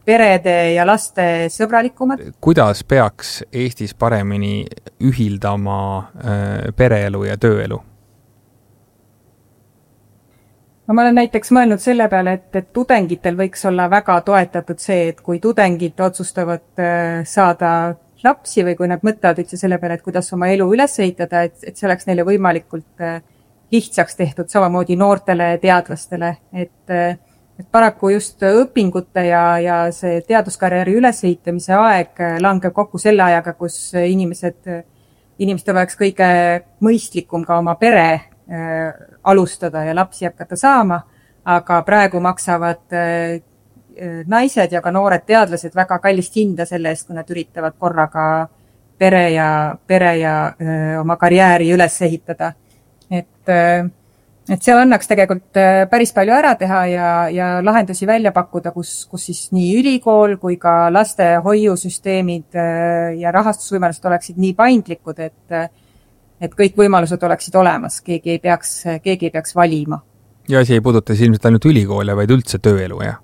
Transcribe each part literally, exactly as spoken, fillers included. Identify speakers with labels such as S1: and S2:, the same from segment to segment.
S1: perede ja laste sõbralikumad.
S2: Kuidas peaks Eestis paremini ühildama pereelu ja tööelu?
S1: No, ma olen näiteks mõelnud selle peale, et, et tudengitel võiks olla väga toetatud see, et kui tudengid otsustavad saada lapsi või kui nad mõtlevad üldse selle peale, et kuidas oma elu üles ehitada, et, et see oleks neile võimalikult lihtsaks tehtud samamoodi noortele teadlastele, et, et paraku just õpingute ja, ja see teaduskarjääri ülesehitamise aeg langeb kokku selle ajaga, kus inimesed, inimestel oleks kõige mõistlikum ka oma pere alustada ja lapsi hakata saama, aga praegu maksavad naised ja ka noored teadlased väga kallist hinda selle eest, kui nad üritavad korraga pere ja, pere ja öö, oma karjääri üles ehitada. Et, et seal annaks tegelikult päris palju ära teha ja, ja lahendusi välja pakkuda, kus, kus siis nii ülikool kui ka laste hoiusüsteemid ja rahastusvõimalused oleksid nii paindlikud, et et kõik võimalused oleksid olemas, keegi ei peaks, keegi ei peaks valima.
S2: Ja asi ei puuduta ilmselt ainult ülikoole, vaid üldse tööelu, jah?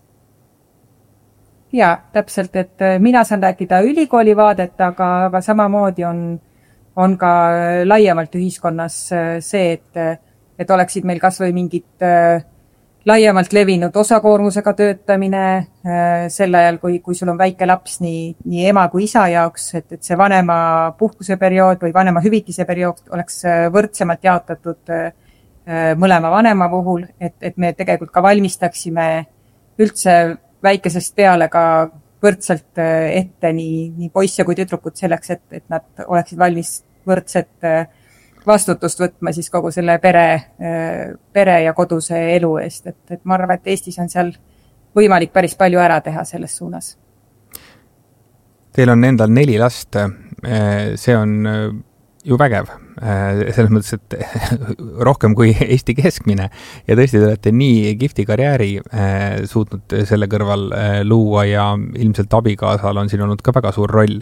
S1: Ja, täpselt, et mina saan rääkida ülikooli vaadet, aga, aga samamoodi on, on ka laiemalt ühiskonnas see, et, et oleksid meil kas või mingid laiemalt levinud osakoormusega töötamine sel ajal, kui, kui sul on väike laps nii, nii ema kui isa jaoks, et, et see vanema puhkuse periood või vanema hüvitise periood oleks võrdsemalt jaotatud mõlema vanema puhul, et, et me tegelikult ka valmistaksime üldse väikesest peale ka võrdselt ette nii, nii poisse kui tüdrukud selleks, et, et nad oleksid valmis võrdset vastutust võtma siis kogu selle pere, pere ja koduse elu eest. Et, et ma arvan, et Eestis on seal võimalik päris palju ära teha selles suunas.
S2: Teil on endal neli last. See on ju vägev. Selles mõttes, et rohkem kui Eesti keskmine. Ja tõesti, te olete nii kihvti karjääri suutnud selle kõrval luua ja ilmselt abikaasal on siin olnud ka väga suur roll.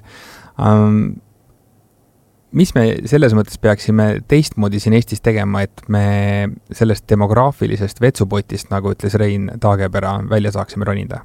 S2: Mis me selles mõttes peaksime teistmoodi siin Eestis tegema, et me sellest demograafilisest vetsupotist, nagu ütles Rein Taagepera, välja saaksime ronida?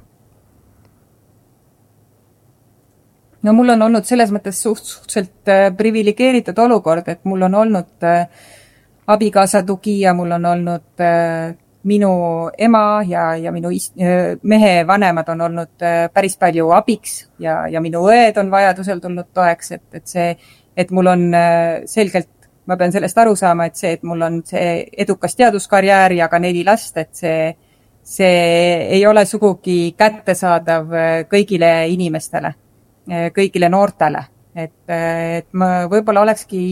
S1: No mul on olnud selles mõttes suhteliselt privilegeeritud olukord, et mul on olnud abikaasa tugi ja mul on olnud minu ema ja, ja minu is- mehe vanemad on olnud päris palju abiks ja, ja minu õed on vajadusel tulnud toeks, et, et see et mul on selgelt, ma pean sellest aru saama, et see, et mul on see edukas teaduskarjäär ja ka neli last, et see, see ei ole sugugi kättesaadav kõigile inimestele, kõigile noortele. Et, et ma võib-olla olekski,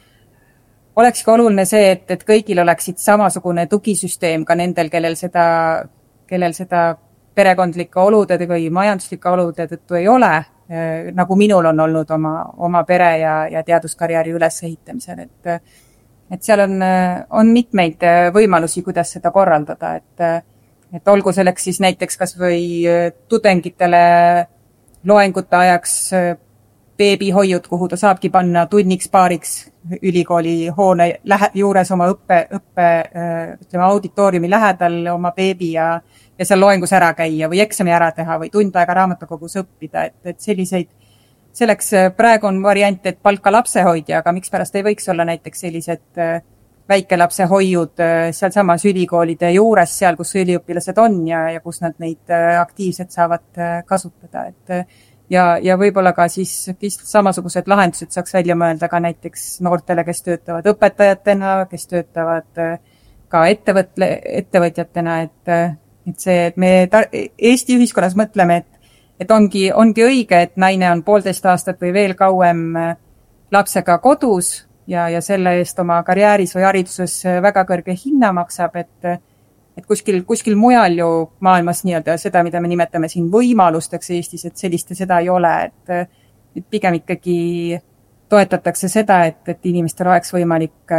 S1: olekski oluline see, et, et kõigil oleksid samasugune tugisüsteem ka nendel, kellel seda, kellel seda perekondlike olude või majanduslike olude tõttu ei ole, nagu minul on olnud oma, oma pere ja, ja teaduskarjääri ülesehitamisel. Et, et seal on, on mitmeid võimalusi, kuidas seda korraldada. Et, et olgu selleks siis näiteks kas või tudengitele loengute ajaks beebihoiud, kuhu ta saabki panna tunniks paariks ülikooli hoone lähe, juures oma õppe, õppe ütleme, auditooriumi lähedal oma beebi ja ja seal loengus ära käia või eksami ära teha või tund aega raamatukogus õppida, et, et selliseid, selleks praegu on variant, et palka lapsehoidja, aga miks pärast ei võiks olla näiteks sellised väikelapse hoiud seal samas ülikoolide juures, seal, kus üliõpilased on ja, ja kus nad neid aktiivselt saavad kasutada, et ja, ja võib-olla ka siis samasugused lahendused saaks välja mõelda ka näiteks noortele, kes töötavad õpetajatena, kes töötavad ka ettevõtle, ettevõtjatena, et et see, et me ta- Eesti ühiskonnas mõtleme, et, et ongi, ongi õige, et naine on poolteist aastat või veel kauem lapsega kodus ja, ja selle eest oma karjääris või hariduses väga kõrge hinna maksab, et, et kuskil, kuskil mujal ju maailmas nii-öelda seda, mida me nimetame siin võimalusteks Eestis, et sellist ja seda ei ole, et, et pigem ikkagi toetatakse seda, et, et inimestel oleks võimalik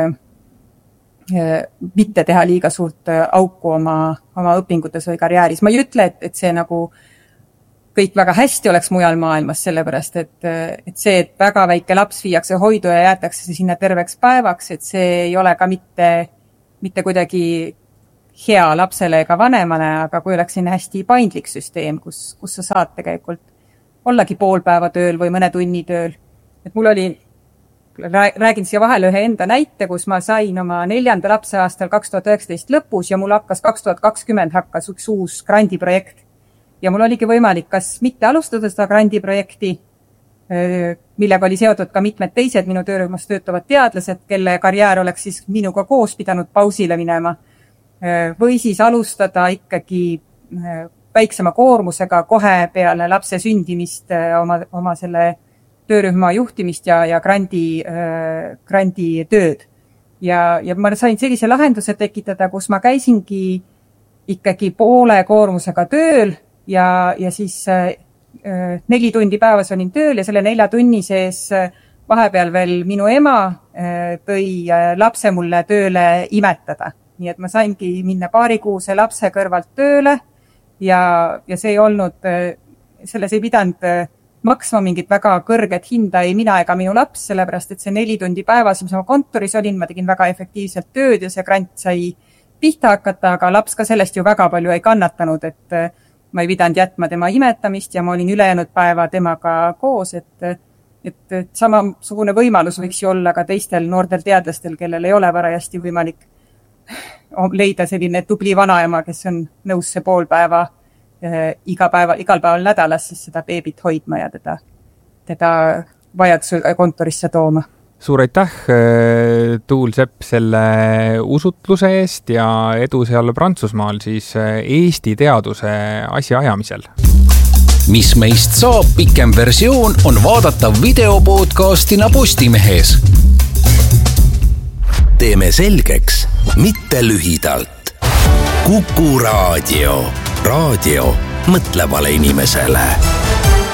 S1: mitte teha liiga suurt auku oma, oma õpingutes või karjääris. Ma ei ütle, et, et see nagu kõik väga hästi oleks mujal maailmas, sellepärast, et, et see, et väga väike laps viiakse hoidu ja jäetakse sinna terveks päevaks, et see ei ole ka mitte, mitte kuidagi hea lapsele ega vanemale, aga kui oleks siin hästi paindlik süsteem, kus, kus sa saad tegelikult ollagi pool päeva tööl või mõne tunni tööl. Et mul oli, räägin siia vahele ühe enda näite, kus ma sain oma neljanda lapse aastal kaks tuhat üheksateist lõpus ja mul hakkas kaks tuhat kakskümmend hakkas üks uus grandiprojekt. Ja mul oligi võimalik kas mitte alustada seda grandiprojekti, millega oli seotud ka mitmed teised minu töörühmas töötavad teadlased, kelle karjäär oleks siis minuga koos pidanud pausile minema, või siis alustada ikkagi väiksema koormusega kohe peale lapse sündimist oma, oma selle töörühma juhtimist ja, ja grandi, grandi tööd. Ja, ja ma sain sellise lahenduse tekitada, kus ma käisingi ikkagi poole koormusega tööl ja, ja siis neli tundi päevas olin tööl ja selle nelja tunni sees vahepeal veel minu ema tõi lapse mulle tööle imetada. Nii et ma saingi minna paarikuuse lapse kõrvalt tööle ja, ja see ei olnud, selles ei pidanud maksma mingit väga kõrget hinda ei mina ega minu laps, sellepärast et see neli tundi päevas, mis ma kontoris olin, ma tegin väga efektiivselt tööd ja see grant sai pihta hakata, aga laps ka sellest ju väga palju ei kannatanud, et ma ei pidanud jätma tema imetamist ja ma olin ülejäänud päeva temaga koos, et, et, et samasugune võimalus võiks ju olla ka teistel noortel teadlastel, kellel ei ole varajasti võimalik leida selline tubli vanaema, kes on nõus see pool päeva eh, iga päeva, igal päeval nädalas siis seda beebit hoidma ja teda, teda vajadusel kontorisse tooma.
S2: Suur aitäh, Tuul Sepp, selle usutluse eest ja edu seal Prantsusmaal siis Eesti teaduse asja ajamisel.
S3: Mis meist saab pikem versioon on vaadatav videopodcastina Postimehes. Teeme selgeks, mitte lühidalt. Kuku Raadio. Raadio mõtlevale inimesele.